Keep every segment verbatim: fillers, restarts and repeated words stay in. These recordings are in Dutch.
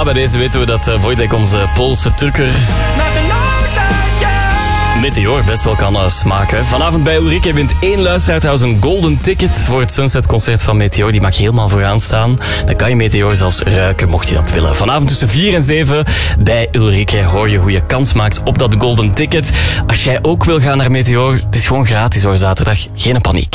bij deze weten we dat uh, Wojtek, onze Poolse trucker, Meteor best wel kan uh, smaken. Vanavond bij Ulrike wint één luisteraar trouwens een golden ticket voor het Sunset-concert van Meteor. Die mag je helemaal vooraan staan. Dan kan je Meteor zelfs ruiken, mocht je dat willen. Vanavond tussen vier en zeven bij Ulrike hoor je hoe je kans maakt op dat golden ticket. Als jij ook wil gaan naar Meteor, het is gewoon gratis hoor, zaterdag. Geen paniek.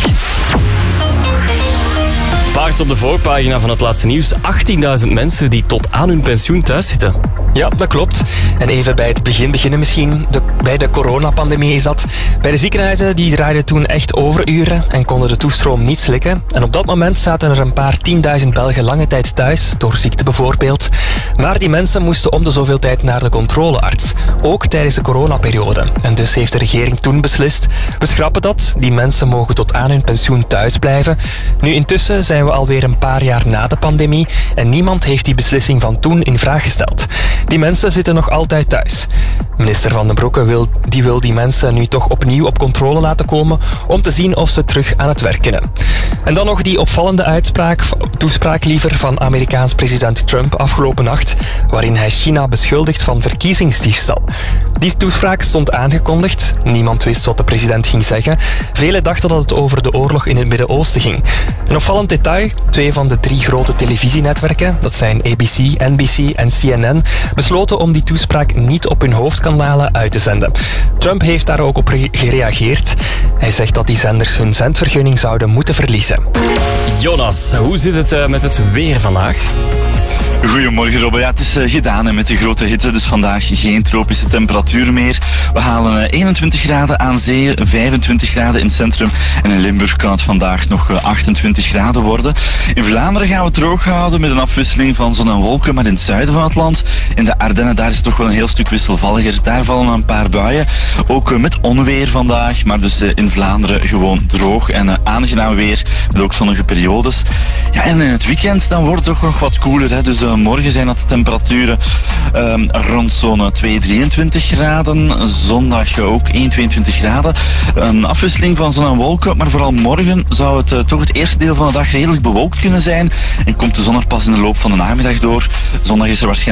Paard op de voorpagina van het laatste nieuws. achttienduizend mensen die tot aan hun pensioen thuis zitten. Ja, dat klopt. En even bij het begin beginnen misschien. De, bij de coronapandemie is dat. Bij de ziekenhuizen die draaiden toen echt overuren en konden de toestroom niet slikken. En op dat moment zaten er een paar tienduizend Belgen lange tijd thuis, door ziekte bijvoorbeeld. Maar die mensen moesten om de zoveel tijd naar de controlearts. Ook tijdens de coronaperiode. En dus heeft de regering toen beslist, we schrappen dat. Die mensen mogen tot aan hun pensioen thuis blijven. Nu intussen zijn we alweer een paar jaar na de pandemie en niemand heeft die beslissing van toen in vraag gesteld. Die mensen zitten nog altijd thuis. Minister Van den Broeke wil die, wil die mensen nu toch opnieuw op controle laten komen om te zien of ze terug aan het werk kunnen. En dan nog die opvallende uitspraak, toespraak liever, van Amerikaans president Trump afgelopen nacht, waarin hij China beschuldigt van verkiezingsdiefstal. Die toespraak stond aangekondigd. Niemand wist wat de president ging zeggen. Velen dachten dat het over de oorlog in het Midden-Oosten ging. Een opvallend detail, twee van de drie grote televisienetwerken, dat zijn A B C, N B C en C N N, besloten om die toespraak niet op hun hoofdkanalen uit te zenden. Trump heeft daar ook op re- gereageerd. Hij zegt dat die zenders hun zendvergunning zouden moeten verliezen. Jonas, hoe zit het uh, met het weer vandaag? Goedemorgen Robbe. Ja, het is uh, gedaan hè, met de grote hitte, dus vandaag geen tropische temperatuur meer. We halen uh, eenentwintig graden aan zee, vijfentwintig graden in het centrum en in Limburg kan het vandaag nog uh, achtentwintig graden worden. In Vlaanderen gaan we het droog houden met een afwisseling van zon en wolken, maar in het zuiden van het land, in de Ardennen, daar is het toch wel een heel stuk wisselvalliger. Daar vallen een paar buien, ook uh, met onweer vandaag, maar dus uh, in Vlaanderen gewoon droog en uh, aangenaam weer, met ook zonnige periodes. Ja, en in het weekend dan wordt het toch nog wat koeler, hè, dus uh, morgen zijn dat de temperaturen um, rond zo'n twee, drieëntwintig graden. Zondag ook één, tweeëntwintig graden. Een afwisseling van zon en wolken, maar vooral morgen zou het uh, toch het eerste deel van de dag redelijk bewolkt kunnen zijn. En komt de zon er pas in de loop van de namiddag door. Zondag is er waarschijnlijk